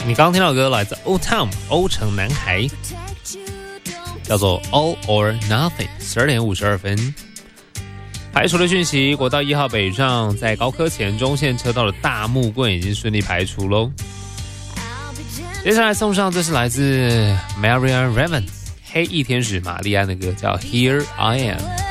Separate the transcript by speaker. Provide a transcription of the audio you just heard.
Speaker 1: 你刚刚听到的歌来自 Old Town 欧城男孩，叫做 All or Nothing。 12点52分。排除的讯息，国道1号北上在高科前中线车道的大木棍已经顺利排除咯。接下来送上，这是来自 Marianne Raven 黑翼天使玛丽安的歌，叫 Here I Am。